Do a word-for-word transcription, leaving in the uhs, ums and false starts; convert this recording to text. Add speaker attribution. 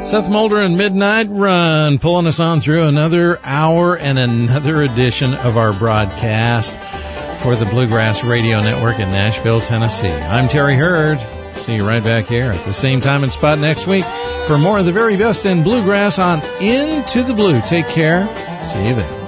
Speaker 1: Seth Mulder and Midnight Run pulling us on through another hour and another edition of our broadcast for the Bluegrass Radio Network in Nashville, Tennessee. I'm Terry Hurd. See you right back here at the same time and spot next week for more of the very best in bluegrass on Into the Blue. Take care. See you then.